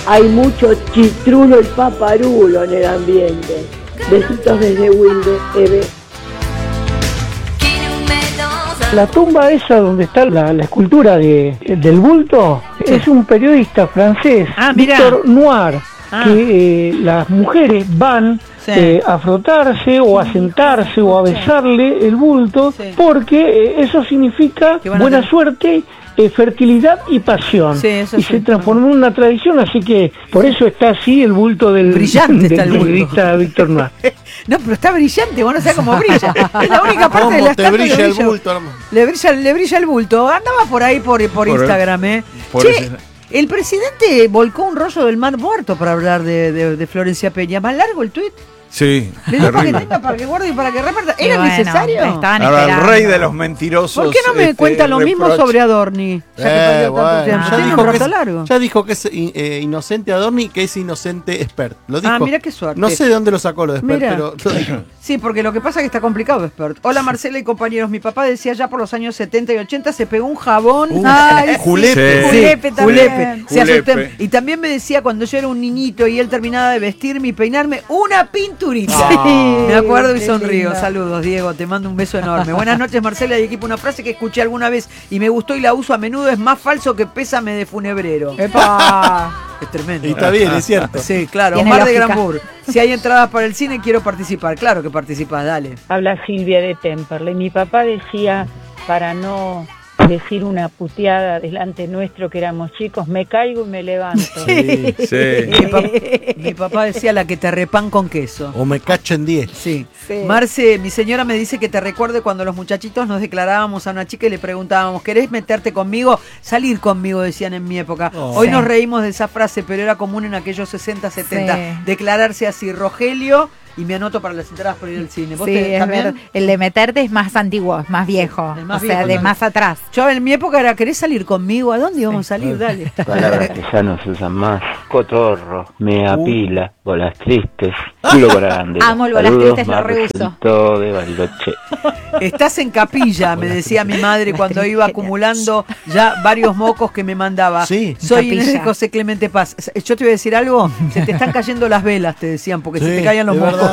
hay mucho chitrulo y paparulo en el ambiente. Besitos desde Wilde, Eve. La tumba esa donde está la escultura del bulto, sí, es un periodista francés, Victor Noir, que las mujeres van a frotarse o a sentarse o a besarle el bulto, porque eso significa buena suerte, fertilidad y pasión, y se transformó en una tradición, así que por eso está así el bulto del periodista Víctor Noir. No, pero está brillante, vos no sabés cómo brilla. Es la única parte de la estatua. Te brilla el bulto, hermano. Le brilla el bulto. Andaba por ahí por Instagram, el presidente volcó un rollo del Mar Muerto para hablar de Florencia Peña. ¿Más largo el tuit? Sí. Le digo que tenga para que guarde y para que reparta. ¿Era necesario? Ahora, el rey de los mentirosos. ¿Por qué no me cuenta lo mismo sobre Adorni? Ya dijo que es inocente Adorni, que es inocente Espert. Lo dijo. Mira qué suerte. No sé de dónde lo sacó lo de Espert, pero lo dijo. Sí, porque lo que pasa es que está complicado Espert. Hola Marcela y compañeros. Mi papá decía ya por los años 70 y 80 se pegó un jabón. Julepe. Julepe. Y también me decía cuando yo era un niñito y él terminaba de vestirme y peinarme, una pinturita. Me acuerdo y sonrío. Saludos, Diego, te mando un beso enorme. Buenas noches, Marcela y equipo. Una frase que escuché alguna vez y me gustó y la uso a menudo: es más falso que pésame de funebrero. ¡Epa! Es tremendo. Y está bien, es cierto. Sí, claro. Omar de Granburg. Si hay entradas para el cine, quiero participar. Claro que participás, dale. Habla Silvia de Temperley. Mi papá decía, para no decir una puteada delante nuestro que éramos chicos, me caigo y me levanto. Sí. Mi papá decía la que te repan con queso. O me cacho en 10. Sí. Marce, mi señora me dice que te recuerde cuando los muchachitos nos declarábamos a una chica y le preguntábamos, ¿querés meterte conmigo? Salir conmigo, decían en mi época. Hoy nos reímos de esa frase, pero era común en aquellos 60, 70. Declararse así, Rogelio. Y me anoto para las entradas para ir al cine. ¿Vos también? El de meterte es más antiguo, es más viejo. De más atrás. Yo en mi época era, ¿querés salir conmigo? ¿A dónde íbamos a salir? Dale. Palabras que ya no se usan más. Cotorro, mea pila, bolas tristes, culo por grande. Amo el bolas tristes, lo reuso. De Bariloche. Estás en capilla, me decía mi madre cuando iba acumulando ya varios mocos que me mandaba. Sí. Soy Inés de José Clemente Paz. Yo te voy a decir algo, se te están cayendo las velas, te decían, porque se te caían los mocos.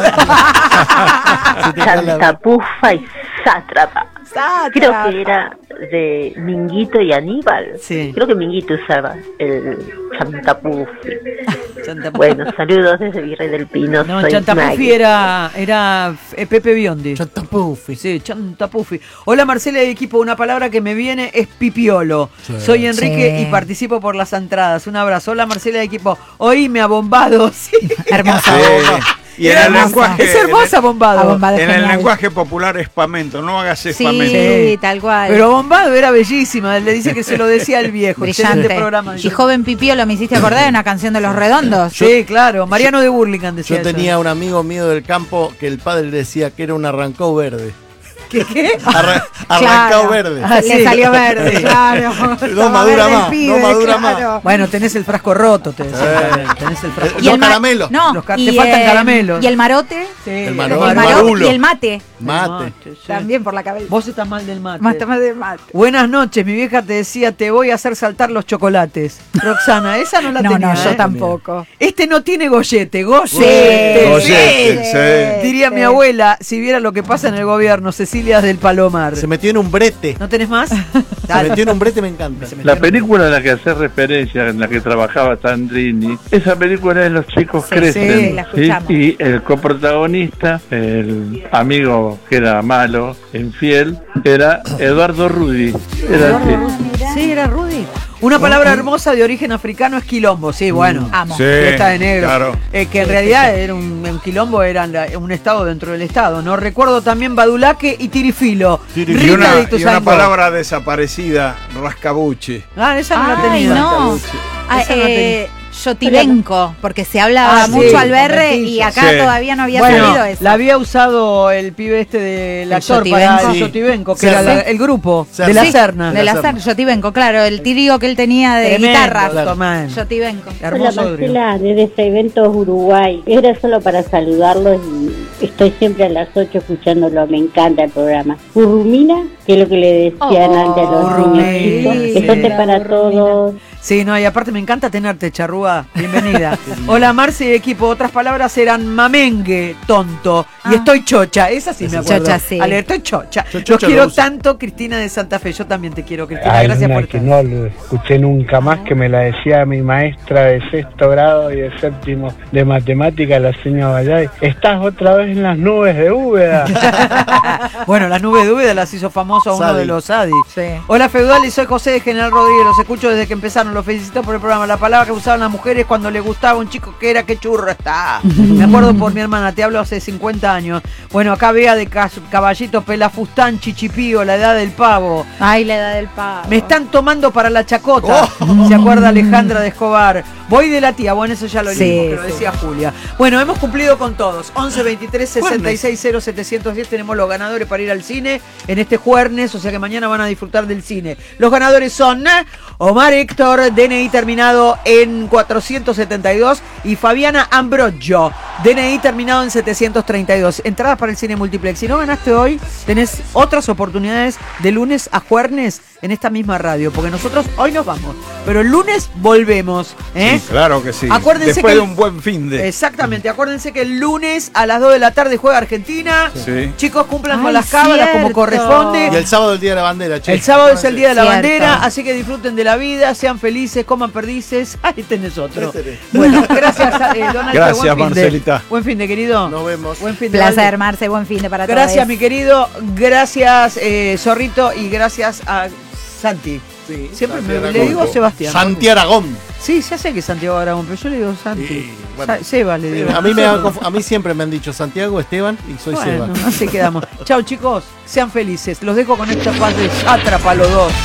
Santa Pufa y Sátrapa. Creo que era de Minguito y Aníbal. Sí. Creo que Minguito usaba el Chantapufi. Bueno, saludos desde Virrey del Pino. No, Chantapufi era Pepe Biondi. Chantapufi. Sí, Chantapufi. Hola Marcela y equipo, una palabra que me viene es pipiolo. Sí. Soy Enrique y participo por las entradas. Un abrazo. Hola Marcela y equipo. Oíme a bombado. Sí. Hermosa. Y en el lenguaje, es hermosa bombado. En el lenguaje popular espamento, no hagas espamento. Sí, tal cual. Pero bombado era bellísima, le dice que se lo decía el viejo. Brillante. Programa. Y joven pipiolo, me hiciste acordar de una canción de Los Redondos. Sí, claro, Mariano de Burlingame decía. Yo tenía un amigo mío del campo que el padre le decía que era un arrancado verde. ¿Qué? Arrancado verde. Le salió verde, claro. No madura más, no madura más. Bueno, tenés el frasco roto, te decía. Tenés el frasco. Los caramelos. Te faltan caramelos. ¿Y el marote? Sí, el marulo. Y el mate. Mate. También por la cabeza. Vos estás mal del mate. Más del mate. Buenas noches, mi vieja te decía, te voy a hacer saltar los chocolates. Roxana, esa no la tenía. No, yo tampoco. Este no tiene gollete, Gollete. Diría mi abuela, si viera lo que pasa en el gobierno, Cecilia del Palomar. Se metió en un brete. ¿No tenés más? Se metió en un brete, me encanta. La película a la que hace referencia, en la que trabajaba Sandrini, esa película de Los chicos crecen. Sí, la escuchamos. Y el coprotagonista, el amigo que era malo, infiel, era Eduardo Rudi. Era así. Sí, era Rudy. Una palabra hermosa de origen africano es quilombo, sí, bueno. Amo. Sí, Fiesta de negro. Claro. Que en realidad era un quilombo, era un estado dentro del estado. No recuerdo también Badulaque y Tirifilo. Y una palabra desaparecida, rascabuche. Esa no la tenía. No. Yotibenco, porque se hablaba mucho al berre y acá todavía no había salido eso. La había usado el pibe este del actor para el Yotibenco, que era el grupo de la Serna. De la Serna, Yotibenco, claro, el tío que él tenía de guitarra. Yotibenco. Hola Marcela, desde Eventos Uruguay. Era solo para saludarlos y estoy siempre a las 8 escuchándolo, me encanta el programa. Urrumina, que es lo que le decían antes a los niños chicos. Besote para todos. Sí, no, y aparte me encanta tenerte, charrúa. Bienvenida. Hola, Marce y equipo. Otras palabras eran mamengue, tonto. Y estoy chocha. Esa sí me acuerdo. Chocha, sí. Ale, estoy chocha. Los quiero tanto, Cristina de Santa Fe. Yo también te quiero, Cristina. Hay Gracias una por que estar. no lo escuché nunca más, que me la decía mi maestra de 6º grado y de 7º de matemática, la señora Vallay. Estás otra vez en las nubes de Úbeda. Bueno, las nubes de Úbeda las hizo famoso a uno Sadi. de los Sadi. Sí. Hola, feudales, soy José de General Rodríguez. Los escucho desde que empezaron. Los felicito por el programa. La palabra que usaban las mujeres cuando les gustaba un chico que era que churro está. Me acuerdo por mi hermana, te hablo hace 50 años. Bueno, acá vea de Caballito, Pelafustán, Chichipío, la edad del pavo. Ay, la edad del pavo. Me están tomando para la chacota. Se acuerda Alejandra de Escobar. Voy de la tía. Bueno, eso ya lo leímos, que lo decía Julia. Bueno, hemos cumplido con todos. 11 23 66 0 710. Tenemos los ganadores para ir al cine en este jueves. O sea que mañana van a disfrutar del cine. Los ganadores son Omar Héctor, DNI terminado en 472. Y Fabiana Ambrogio, DNI terminado en 732. Entradas para el cine multiplex. Si no ganaste hoy, tenés otras oportunidades de lunes a jueves en esta misma radio. Porque nosotros hoy nos vamos. Pero el lunes volvemos. Sí, claro que sí. Acuérdense después que de un buen fin de. Exactamente, acuérdense que el lunes a las 2 de la tarde juega Argentina. Sí. Chicos, cumplan con las cábalas como corresponde. Y el sábado el Día de la Bandera, che. El sábado es el Día de la Bandera, así que disfruten de la vida, sean felices, coman perdices. Ahí tenés otro. Bueno, gracias, Donald. Gracias, Marcelita. Buen fin de, querido. Nos vemos. Buen fin de. Placer, Marce, buen fin de para todos. Gracias, mi querido. Gracias, Zorrito. Y gracias a Santi. Sí, Siempre Santi le Aragón. digo Sebastián. Santi Aragón. Sí, ya sé que es Santiago Aragón, pero yo le digo Santi. Y, bueno, Seba le digo. a mí siempre me han dicho Santiago, Esteban y soy Seba. Bueno, así quedamos. Chao, chicos, sean felices. Los dejo con esta paz de Sátrapa los dos.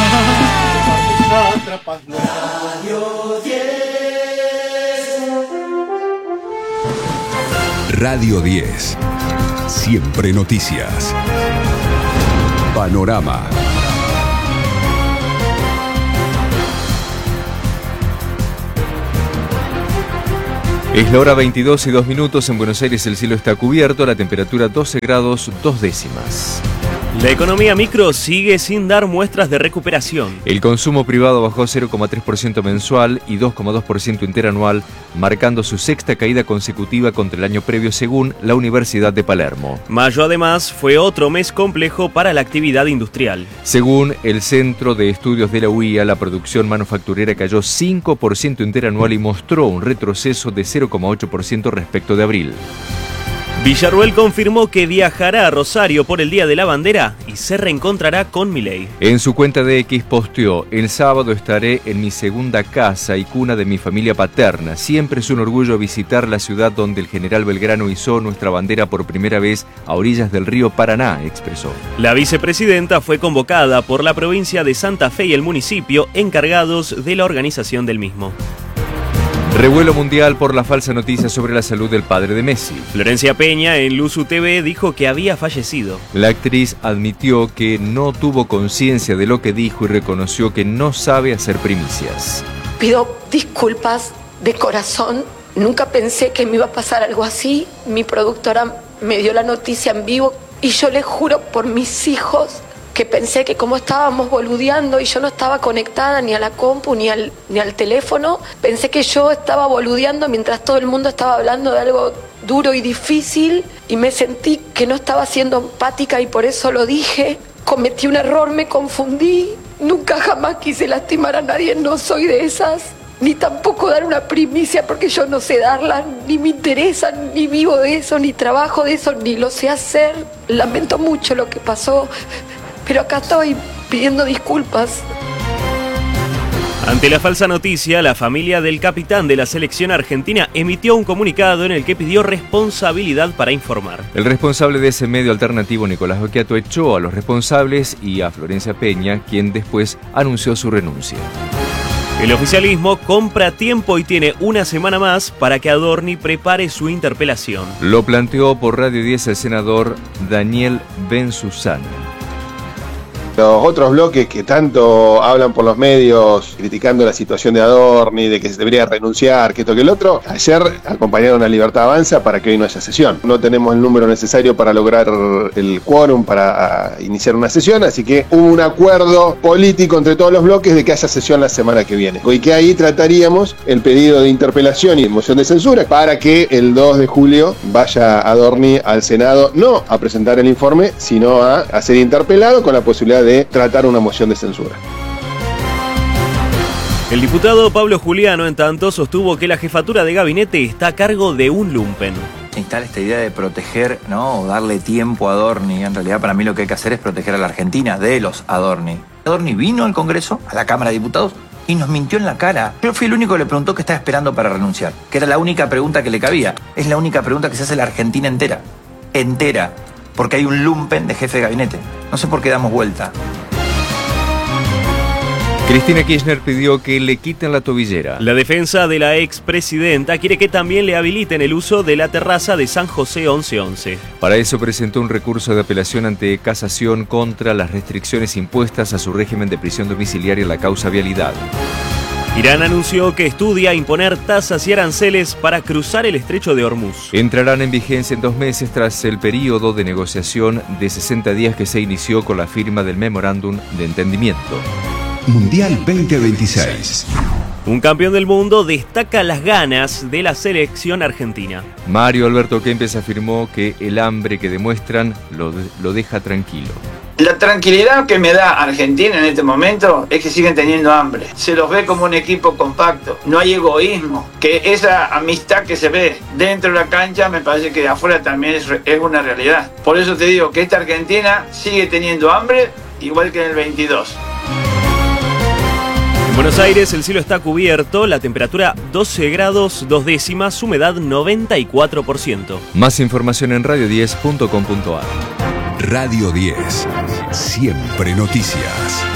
Radio 10. Siempre noticias. Panorama. Es la hora 22:02 en Buenos Aires, el cielo está cubierto, la temperatura 12 grados 2 décimas. La economía micro sigue sin dar muestras de recuperación. El consumo privado bajó 0,3% mensual y 2,2% interanual, marcando su sexta caída consecutiva contra el año previo según la Universidad de Palermo. Mayo además fue otro mes complejo para la actividad industrial. Según el Centro de Estudios de la UIA, la producción manufacturera cayó 5% interanual y mostró un retroceso de 0,8% respecto de abril. Villarruel confirmó que viajará a Rosario por el Día de la Bandera y se reencontrará con Milei. En su cuenta de X posteó: el sábado estaré en mi segunda casa y cuna de mi familia paterna. Siempre es un orgullo visitar la ciudad donde el general Belgrano izó nuestra bandera por primera vez a orillas del río Paraná, expresó. La vicepresidenta fue convocada por la provincia de Santa Fe y el municipio encargados de la organización del mismo. Revuelo mundial por la falsa noticia sobre la salud del padre de Messi. Florencia Peña en Luzu TV dijo que había fallecido. La actriz admitió que no tuvo conciencia de lo que dijo y reconoció que no sabe hacer primicias. Pido disculpas de corazón. Nunca pensé que me iba a pasar algo así. Mi productora me dio la noticia en vivo y yo le juro por mis hijos que pensé que como estábamos boludeando y yo no estaba conectada ni a la compu ni al teléfono, pensé que yo estaba boludeando mientras todo el mundo estaba hablando de algo duro y difícil y me sentí que no estaba siendo empática y por eso lo dije. Cometí un error, me confundí. Nunca jamás quise lastimar a nadie, no soy de esas. Ni tampoco dar una primicia porque yo no sé darla, ni me interesa, ni vivo de eso, ni trabajo de eso, ni lo sé hacer. Lamento mucho lo que pasó. Pero acá estoy pidiendo disculpas. Ante la falsa noticia, la familia del capitán de la selección argentina emitió un comunicado en el que pidió responsabilidad para informar. El responsable de ese medio alternativo, Nicolás Occhiato, echó a los responsables y a Florencia Peña, quien después anunció su renuncia. El oficialismo compra tiempo y tiene una semana más para que Adorni prepare su interpelación. Lo planteó por Radio 10 el senador Daniel Bensussan. Los otros bloques que tanto hablan por los medios criticando la situación de Adorni, de que se debería renunciar, que esto que el otro, ayer acompañaron a Libertad Avanza para que hoy no haya sesión. No tenemos el número necesario para lograr el quórum para iniciar una sesión, así que hubo un acuerdo político entre todos los bloques de que haya sesión la semana que viene. Y que ahí trataríamos el pedido de interpelación y moción de censura para que el 2 de julio vaya Adorni al Senado, no a presentar el informe, sino a ser interpelado con la posibilidad de tratar una moción de censura. El diputado Pablo Juliano, en tanto, sostuvo que la jefatura de gabinete está a cargo de un lumpen. Instala esta idea de proteger, ¿no? O darle tiempo a Adorni. En realidad, para mí lo que hay que hacer es proteger a la Argentina de los Adorni. Adorni vino al Congreso, a la Cámara de Diputados, y nos mintió en la cara. Yo fui el único que le preguntó qué estaba esperando para renunciar, que era la única pregunta que le cabía. Es la única pregunta que se hace la Argentina entera. Entera. Porque hay un lumpen de jefe de gabinete. No sé por qué damos vuelta. Cristina Kirchner pidió que le quiten la tobillera. La defensa de la expresidenta quiere que también le habiliten el uso de la terraza de San José 1111. Para eso presentó un recurso de apelación ante casación contra las restricciones impuestas a su régimen de prisión domiciliaria en la causa vialidad. Irán anunció que estudia imponer tasas y aranceles para cruzar el estrecho de Hormuz. Entrarán en vigencia en 2 meses tras el periodo de negociación de 60 días que se inició con la firma del memorándum de entendimiento. Mundial 2026. Un campeón del mundo destaca las ganas de la selección argentina. Mario Alberto Kempes afirmó que el hambre que demuestran lo deja tranquilo. La tranquilidad que me da Argentina en este momento es que siguen teniendo hambre. Se los ve como un equipo compacto. No hay egoísmo. Que esa amistad que se ve dentro de la cancha me parece que de afuera también es una realidad. Por eso te digo que esta Argentina sigue teniendo hambre igual que en el 22. En Buenos Aires el cielo está cubierto, la temperatura 12 grados 2 décimas, humedad 94%. Más información en radio10.com.ar. Radio 10. Siempre noticias.